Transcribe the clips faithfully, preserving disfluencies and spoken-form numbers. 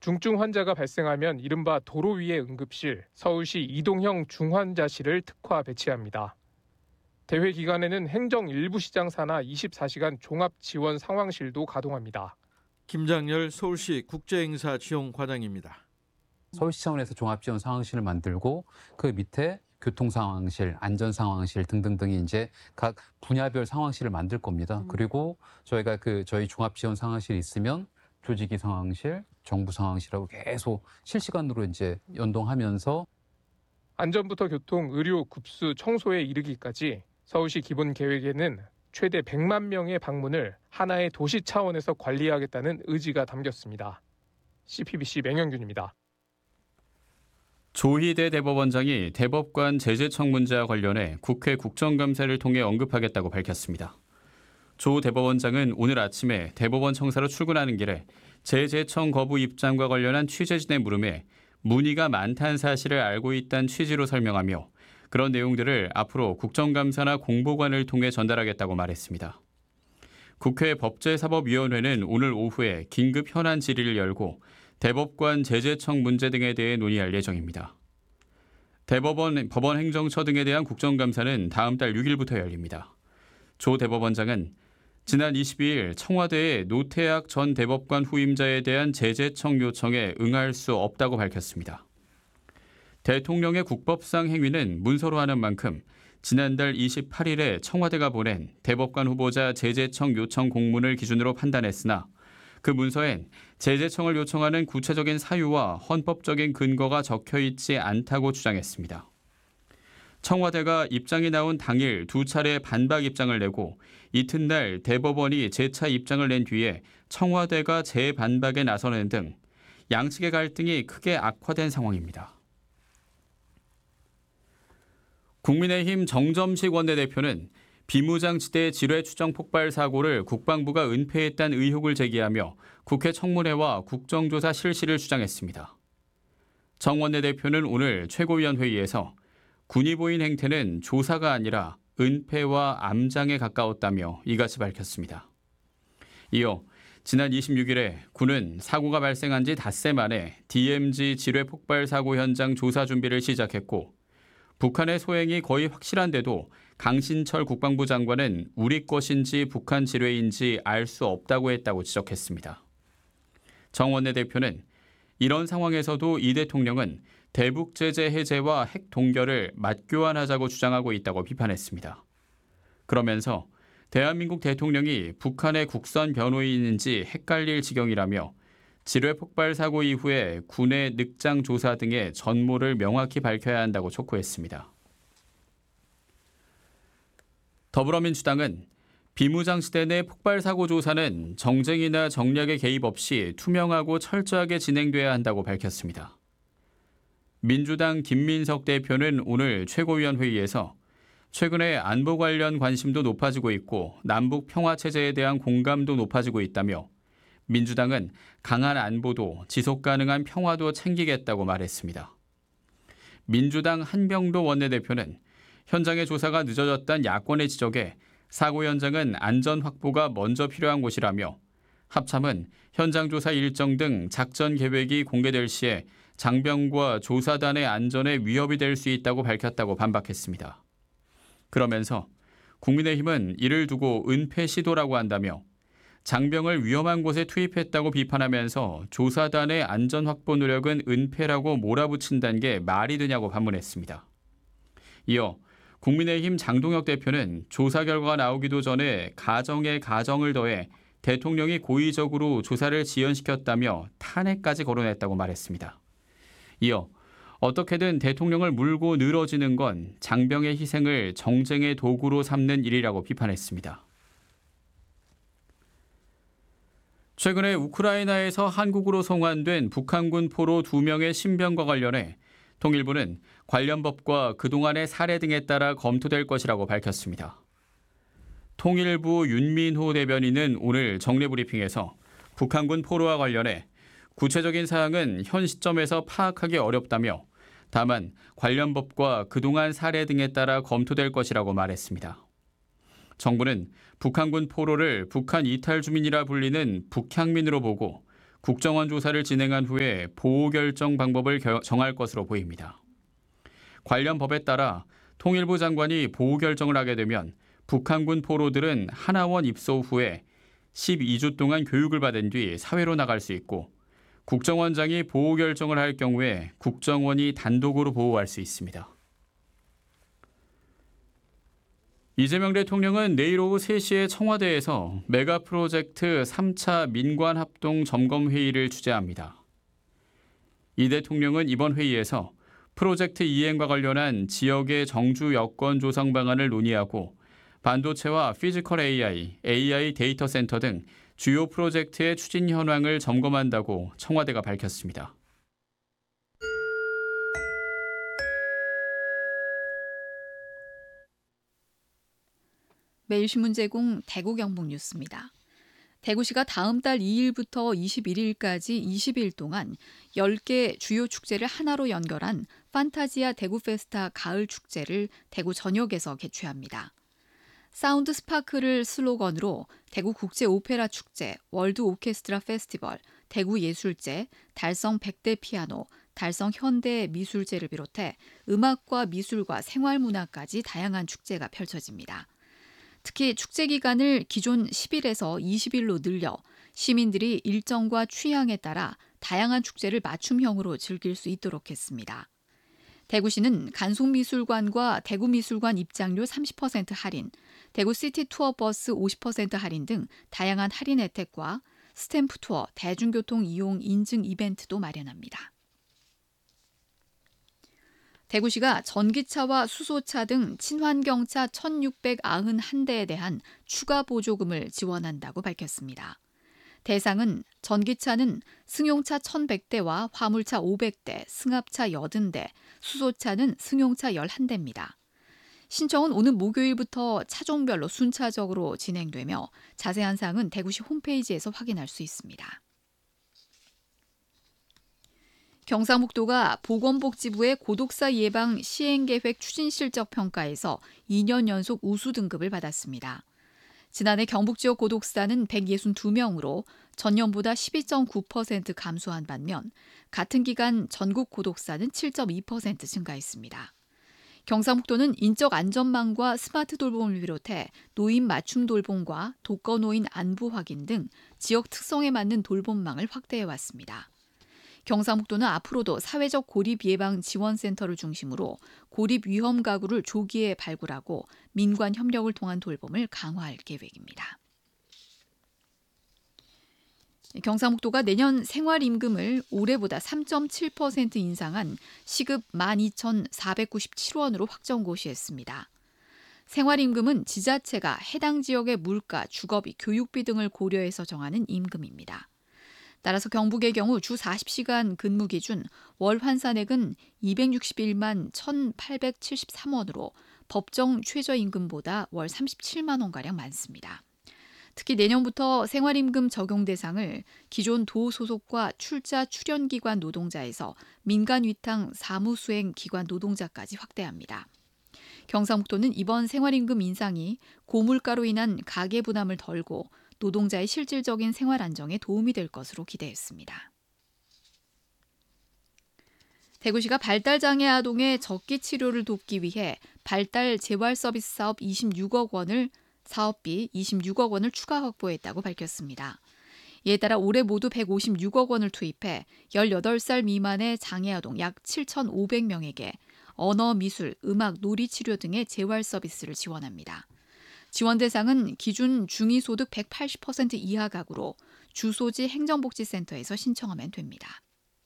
중증 환자가 발생하면 이른바 도로 위의 응급실, 서울시 이동형 중환자실을 특화 배치합니다. 대회 기간에는 행정 일부 시장 산하 이십사 시간 종합 지원 상황실도 가동합니다. 김장열 서울시 국제행사지원과장입니다. 서울시 차원에서 종합지원 상황실을 만들고 그 밑에 교통 상황실, 안전 상황실 등등등이 이제 각 분야별 상황실을 만들 겁니다. 음. 그리고 저희가 그 저희 종합지원 상황실이 있으면 조직위 상황실, 정부 상황실하고 계속 실시간으로 이제 연동하면서 안전부터 교통, 의료, 급수, 청소에 이르기까지 서울시 기본 계획에는 최대 백만 명의 방문을 하나의 도시 차원에서 관리하겠다는 의지가 담겼습니다. 씨피비씨 맹영균입니다. 조희대 대법원장이 대법관 제재청 문제와 관련해 국회 국정감사를 통해 언급하겠다고 밝혔습니다. 조 대법원장은 오늘 아침에 대법원 청사로 출근하는 길에 제재청 거부 입장과 관련한 취재진의 물음에 문의가 많다는 사실을 알고 있다는 취지로 설명하며 그런 내용들을 앞으로 국정감사나 공보관을 통해 전달하겠다고 말했습니다. 국회 법제사법위원회는 오늘 오후에 긴급 현안 질의를 열고 대법관 제재청 문제 등에 대해 논의할 예정입니다. 대법원, 법원행정처 등에 대한 국정감사는 다음 달 육 일부터 열립니다. 조 대법원장은 지난 이십이일 청와대의 노태악 전 대법관 후임자에 대한 제재청 요청에 응할 수 없다고 밝혔습니다. 대통령의 국법상 행위는 문서로 하는 만큼 지난달 이십팔일에 청와대가 보낸 대법관 후보자 제재청 요청 공문을 기준으로 판단했으나 그 문서엔 제재청을 요청하는 구체적인 사유와 헌법적인 근거가 적혀 있지 않다고 주장했습니다. 청와대가 입장이 나온 당일 두 차례 반박 입장을 내고 이튿날 대법원이 재차 입장을 낸 뒤에 청와대가 재반박에 나서는 등 양측의 갈등이 크게 악화된 상황입니다. 국민의힘 정점식 원내대표는 비무장지대 지뢰 추정 폭발 사고를 국방부가 은폐했다는 의혹을 제기하며 국회 청문회와 국정조사 실시를 주장했습니다. 정 원내대표는 오늘 최고위원회의에서 군이 보인 행태는 조사가 아니라 은폐와 암장에 가까웠다며 이같이 밝혔습니다. 이어 지난 이십육일에 군은 사고가 발생한 지 닷새 만에 디엠지 지뢰 폭발 사고 현장 조사 준비를 시작했고 북한의 소행이 거의 확실한데도 강신철 국방부 장관은 우리 것인지 북한 지뢰인지 알 수 없다고 했다고 지적했습니다. 정 원내대표는 이런 상황에서도 이 대통령은 대북 제재 해제와 핵 동결을 맞교환하자고 주장하고 있다고 비판했습니다. 그러면서 대한민국 대통령이 북한의 국선 변호인인지 헷갈릴 지경이라며 지뢰 폭발 사고 이후에 군의 늑장 조사 등의 전모를 명확히 밝혀야 한다고 촉구했습니다. 더불어민주당은 비무장지대 내 폭발 사고 조사는 정쟁이나 정략의 개입 없이 투명하고 철저하게 진행돼야 한다고 밝혔습니다. 민주당 김민석 대표는 오늘 최고위원회의에서 최근에 안보 관련 관심도 높아지고 있고 남북 평화 체제에 대한 공감도 높아지고 있다며 민주당은 강한 안보도 지속 가능한 평화도 챙기겠다고 말했습니다. 민주당 한병도 원내대표는 현장의 조사가 늦어졌다는 야권의 지적에 사고 현장은 안전 확보가 먼저 필요한 곳이라며 합참은 현장 조사 일정 등 작전 계획이 공개될 시에 장병과 조사단의 안전에 위협이 될 수 있다고 밝혔다고 반박했습니다. 그러면서 국민의힘은 이를 두고 은폐 시도라고 한다며 장병을 위험한 곳에 투입했다고 비판하면서 조사단의 안전 확보 노력은 은폐라고 몰아붙인다는 게 말이 되냐고 반문했습니다. 이어 국민의힘 장동혁 대표는 조사 결과가 나오기도 전에 가정에 가정을 더해 대통령이 고의적으로 조사를 지연시켰다며 탄핵까지 거론했다고 말했습니다. 이어 어떻게든 대통령을 물고 늘어지는 건 장병의 희생을 정쟁의 도구로 삼는 일이라고 비판했습니다. 최근에 우크라이나에서 한국으로 송환된 북한군 포로 두 명의 신병과 관련해 통일부는 관련 법과 그동안의 사례 등에 따라 검토될 것이라고 밝혔습니다. 통일부 윤민호 대변인은 오늘 정례브리핑에서 북한군 포로와 관련해 구체적인 사항은 현 시점에서 파악하기 어렵다며 다만 관련 법과 그동안 사례 등에 따라 검토될 것이라고 말했습니다. 정부는 북한군 포로를 북한 이탈 주민이라 불리는 북향민으로 보고 국정원 조사를 진행한 후에 보호 결정 방법을 겨- 정할 것으로 보입니다. 관련 법에 따라 통일부 장관이 보호 결정을 하게 되면 북한군 포로들은 하나원 입소 후에 십이 주 동안 교육을 받은 뒤 사회로 나갈 수 있고 국정원장이 보호 결정을 할 경우에 국정원이 단독으로 보호할 수 있습니다. 이재명 대통령은 내일 오후 세 시에 청와대에서 메가 프로젝트 삼 차 민관 합동 점검 회의를 주재합니다. 이 대통령은 이번 회의에서 프로젝트 이행과 관련한 지역의 정주 여건 조성 방안을 논의하고 반도체와 피지컬 에이아이, 에이아이 데이터 센터 등 주요 프로젝트의 추진 현황을 점검한다고 청와대가 밝혔습니다. 매일신문 제공 대구 경북 뉴스입니다. 대구시가 다음 달 이 일부터 이십일 일까지 이십 일 동안 열 개 주요 축제를 하나로 연결한 판타지아 대구 페스타 가을 축제를 대구 전역에서 개최합니다. 사운드 스파크를 슬로건으로 대구 국제 오페라 축제, 월드 오케스트라 페스티벌, 대구 예술제, 달성 백 대 피아노, 달성 현대 미술제를 비롯해 음악과 미술과 생활문화까지 다양한 축제가 펼쳐집니다. 특히 축제 기간을 기존 십 일에서 이십 일로 늘려 시민들이 일정과 취향에 따라 다양한 축제를 맞춤형으로 즐길 수 있도록 했습니다. 대구시는 간송미술관과 대구미술관 입장료 삼십 퍼센트 할인, 대구 시티 투어 버스 오십 퍼센트 할인 등 다양한 할인 혜택과 스탬프 투어, 대중교통 이용 인증 이벤트도 마련합니다. 대구시가 전기차와 수소차 등 친환경차 천육백구십일 대에 대한 추가 보조금을 지원한다고 밝혔습니다. 대상은 전기차는 승용차 천백 대와 화물차 오백 대, 승합차 팔십 대, 수소차는 승용차 십일 대입니다. 신청은 오는 목요일부터 차종별로 순차적으로 진행되며 자세한 사항은 대구시 홈페이지에서 확인할 수 있습니다. 경상북도가 보건복지부의 고독사 예방 시행계획 추진실적 평가에서 이 년 연속 우수 등급을 받았습니다. 지난해 경북 지역 고독사는 백육십이 명으로 전년보다 십이 점 구 퍼센트 감소한 반면 같은 기간 전국 고독사는 칠 점 이 퍼센트 증가했습니다. 경상북도는 인적 안전망과 스마트 돌봄을 비롯해 노인 맞춤 돌봄과 독거노인 안부 확인 등 지역 특성에 맞는 돌봄망을 확대해 왔습니다. 경상북도는 앞으로도 사회적 고립 예방 지원센터를 중심으로 고립 위험 가구를 조기에 발굴하고 민관 협력을 통한 돌봄을 강화할 계획입니다. 경상북도가 내년 생활임금을 올해보다 삼 점 칠 퍼센트 인상한 시급 만 이천사백구십칠 원으로 확정 고시했습니다. 생활임금은 지자체가 해당 지역의 물가, 주거비, 교육비 등을 고려해서 정하는 임금입니다. 따라서 경북의 경우 주 사십 시간 근무 기준 월 환산액은 이백육십일만 천팔백칠십삼 원으로 법정 최저임금보다 월 삼십칠만 원가량 많습니다. 특히 내년부터 생활임금 적용 대상을 기존 도 소속과 출자 출연기관 노동자에서 민간 위탁 사무수행 기관 노동자까지 확대합니다. 경상북도는 이번 생활임금 인상이 고물가로 인한 가계 부담을 덜고 노동자의 실질적인 생활 안정에 도움이 될 것으로 기대했습니다. 대구시가 발달장애 아동의 적기 치료를 돕기 위해 발달 재활 서비스 사업 이십육억 원을 사업비 이십육억 원을 추가 확보했다고 밝혔습니다. 이에 따라 올해 모두 백오십육억 원을 투입해 열여덟 살 미만의 장애 아동 약 칠천오백 명에게 언어, 미술, 음악, 놀이 치료 등의 재활 서비스를 지원합니다. 지원 대상은 기준 중위소득 백팔십 퍼센트 이하 가구로 주소지 행정복지센터에서 신청하면 됩니다.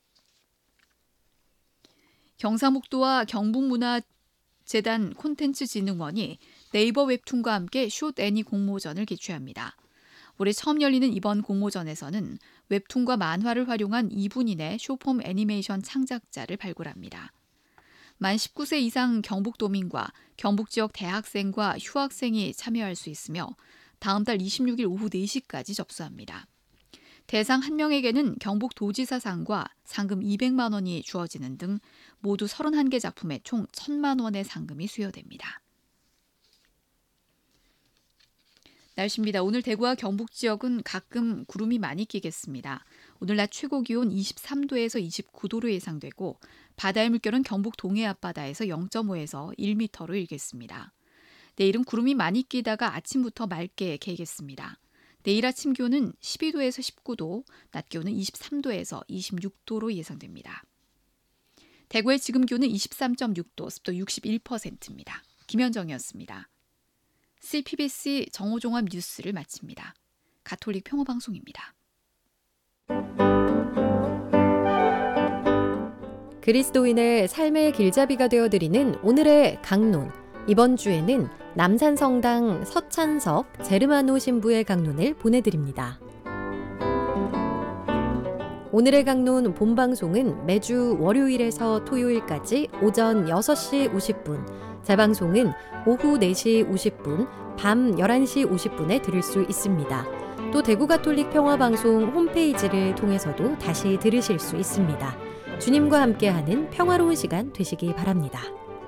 경상북도와 경북문화재단 콘텐츠진흥원이 네이버 웹툰과 함께 숏 애니 공모전을 개최합니다. 올해 처음 열리는 이번 공모전에서는 웹툰과 만화를 활용한 이 분 이내 쇼폼 애니메이션 창작자를 발굴합니다. 만 십구 세 이상 경북도민과 경북 지역 대학생과 휴학생이 참여할 수 있으며 다음 달 이십육 일 오후 네 시까지 접수합니다. 대상 한 명에게는 경북도지사상과 상금 이백만 원이 주어지는 등 모두 서른한 개 작품에 총 천만 원의 상금이 수여됩니다. 날씨입니다. 오늘 대구와 경북 지역은 가끔 구름이 많이 끼겠습니다. 오늘 낮 최고 기온 이십삼 도에서 이십구 도로 예상되고 바다의 물결은 경북 동해 앞바다에서 영 점 오에서 일 미터로 일겠습니다. 내일은 구름이 많이 끼다가 아침부터 맑게 개겠습니다. 내일 아침 기온은 십이 도에서 십구 도, 낮 기온은 이십삼 도에서 이십육 도로 예상됩니다. 대구의 지금 기온은 이십삼 점 육 도, 습도 육십일 퍼센트입니다. 김현정이었습니다. 씨피비씨 정오종합 뉴스를 마칩니다. 가톨릭 평화방송입니다. 그리스도인의 삶의 길잡이가 되어드리는 오늘의 강론. 이번 주에는 남산성당 서찬석 제르마노 신부의 강론을 보내드립니다. 오늘의 강론 본방송은 매주 월요일에서 토요일까지 오전 여섯 시 오십 분, 재방송은 오후 네 시 오십 분, 밤 열한 시 오십 분에 들을 수 있습니다. 또 대구가톨릭 평화방송 홈페이지를 통해서도 다시 들으실 수 있습니다. 주님과 함께하는 평화로운 시간 되시기 바랍니다.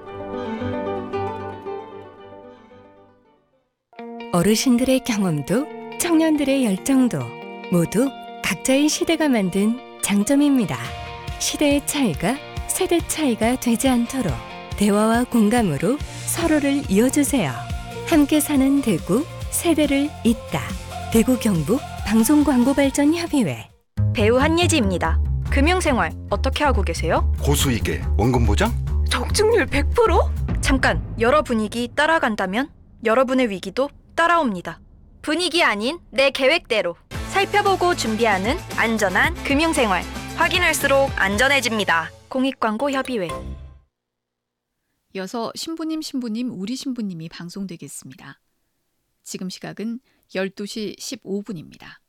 어르신들의 경험도 청년들의 열정도 모두 각자의 시대가 만든 장점입니다. 시대의 차이가 세대 차이가 되지 않도록 대화와 공감으로 서로를 이어주세요. 함께 사는 대구, 세대를 잇다. 대구 경북 방송광고발전협의회. 배우 한예지입니다. 금융생활 어떻게 하고 계세요? 고수익에 원금 보장? 적중률 백 퍼센트? 잠깐, 여러 분위기 따라간다면 여러분의 위기도 따라옵니다. 분위기 아닌 내 계획대로 살펴보고 준비하는 안전한 금융생활. 확인할수록 안전해집니다. 공익광고협의회. 이어서 신부님 신부님 우리 신부님이 방송되겠습니다. 지금 시각은 열두 시 십오 분입니다.